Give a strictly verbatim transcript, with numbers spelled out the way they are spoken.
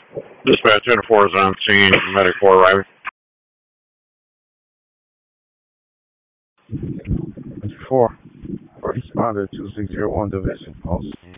Dispatch ten four is on scene. Medic four arriving. four. Responder two six zero one division. On scene.